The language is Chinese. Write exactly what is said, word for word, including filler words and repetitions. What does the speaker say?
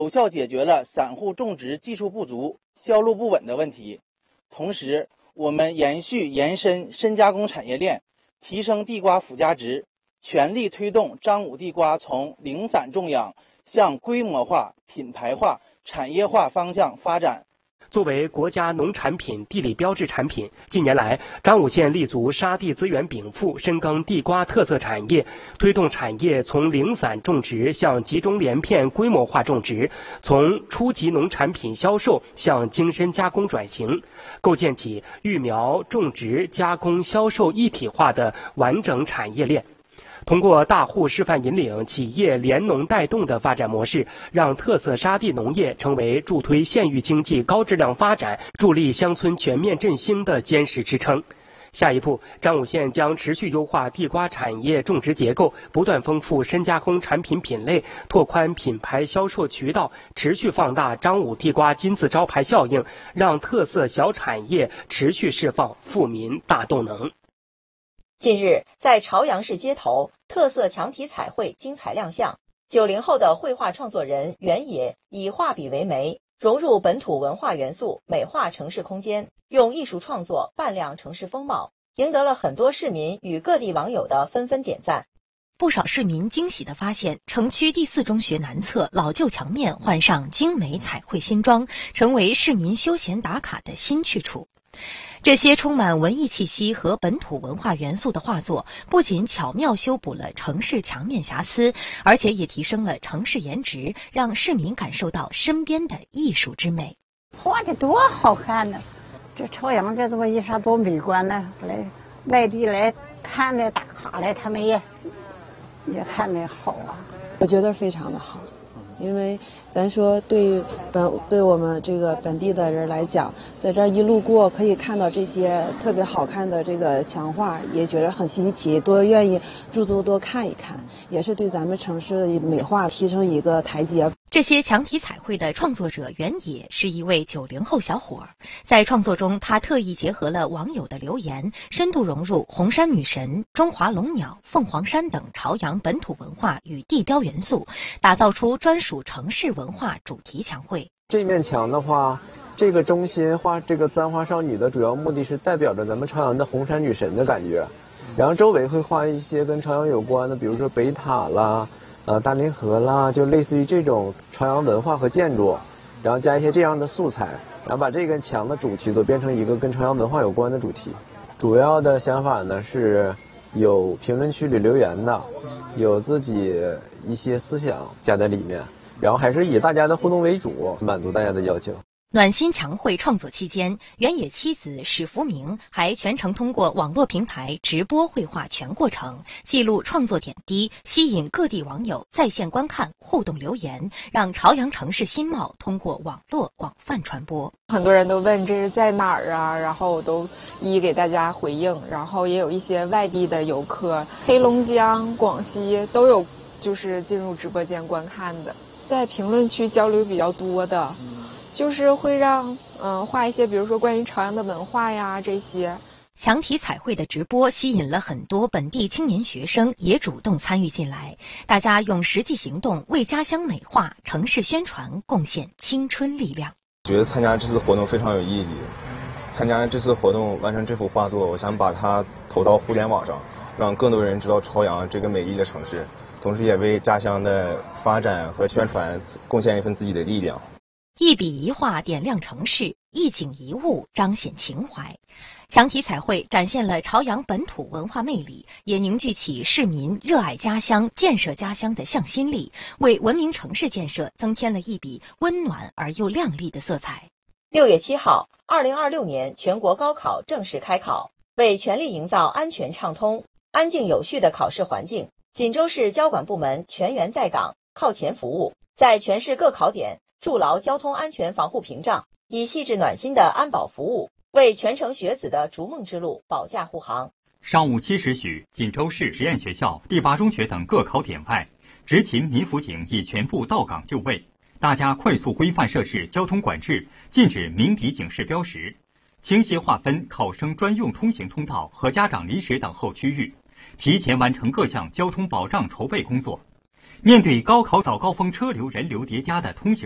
有效解决了散户种植技术不足、销路不稳的问题。同时，我们延续延伸深加工产业链，提升地瓜附加值，全力推动张武地瓜从零散种养向规模化、品牌化、产业化方向发展。 作为国家农产品地理标志产品，近年来，张武县立足沙地资源禀赋，深耕地瓜特色产业，推动产业从零散种植向集中连片规模化种植，从初级农产品销售向精深加工转型，构建起育苗、种植、加工、销售一体化的完整产业链。通过大户示范引领、企业联农带动的发展模式，让特色沙地农业成为助推县域经济高质量发展、助力乡村全面振兴的坚实支撑。下一步，张武县将持续优化地瓜产业种植结构，不断丰富深加工产品品类，拓宽品牌销售渠道，持续放大张武地瓜金字招牌效应，让特色小产业持续释放富民大动能。 近日，在朝阳市街头，特色墙体彩绘精彩亮相。九零后的绘画创作人原野以画笔为媒，融入本土文化元素，美化城市空间，用艺术创作扮亮城市风貌，赢得了很多市民与各地网友的纷纷点赞。 不少市民惊喜地发现，城区第四中学南侧老旧墙面换上精美彩绘新装，成为市民休闲打卡的新去处。这些充满文艺气息和本土文化元素的画作，不仅巧妙修补了城市墙面瑕疵，而且也提升了城市颜值，让市民感受到身边的艺术之美。 画的多好看呢！这朝阳这东西啥多美观呢！来外地来看来打卡来，他们也也看着好啊。 我觉得非常的好。因为咱说对本对我们这个本地的人来讲，在这一路过可以看到这些特别好看的这个墙画，也觉得很新奇，多愿意驻足多看一看，也是对咱们城市的美化提升一个台阶。 这些墙体彩绘的创作者原野是一位九零后小伙儿，在创作中，他特意结合了网友的留言，深度融入红山女神、中华龙鸟、凤凰山等朝阳本土文化与地标元素，打造出专属城市文化主题墙绘。 这面墙的话，这个中心画这个簪花少女的主要目的是代表着咱们朝阳的红山女神的感觉，然后周围会画一些跟朝阳有关的，比如说北塔啦。呃，大凌河啦，就类似于这种朝阳文化和建筑，然后加一些这样的素材，然后把这个墙的主题都变成一个跟朝阳文化有关的主题。主要的想法呢是有评论区里留言的，有自己一些思想加在里面，然后还是以大家的互动为主，满足大家的要求。 暖心墙绘创作期间，原野妻子史福明还全程通过网络平台直播绘画全过程，记录创作点滴，吸引各地网友在线观看、互动留言，让朝阳城市新貌通过网络广泛传播。 很多人都问这是在哪儿啊，然后我都一一给大家回应，然后也有一些外地的游客，黑龙江、广西都有就是进入直播间观看的，在评论区交流比较多的。就是会让嗯画一些比如说关于朝阳的文化呀这些。 墙体彩绘的直播吸引了很多本地青年学生也主动参与进来，大家用实际行动为家乡美化、城市宣传贡献青春力量。 觉得参加这次活动非常有意义，参加这次活动完成这幅画作，我想把它投到互联网上，让更多人知道朝阳这个美丽的城市，同时也为家乡的发展和宣传贡献一份自己的力量。 一笔一画点亮城市，一景一物彰显情怀。墙体彩绘展现了朝阳本土文化魅力，也凝聚起市民热爱家乡、建设家乡的向心力，为文明城市建设增添了一笔温暖而又亮丽的色彩。 六月七号，二零二六年全国高考正式开考，为全力营造安全畅通、安静有序的考试环境，锦州市交管部门全员在岗，靠前服务，在全市各考点筑牢交通安全防护屏障，以细致暖心的安保服务，为全城学子的逐梦之路保驾护航。 上午七时许，锦州市实验学校、第八中学等各考点外，执勤民辅警已全部到岗就位，大家快速规范设置交通管制，禁止鸣笛警示标识，清晰划分考生专用通行通道和家长离室等候区域，提前完成各项交通保障筹备工作。面对高考早高峰车流人流叠加的通行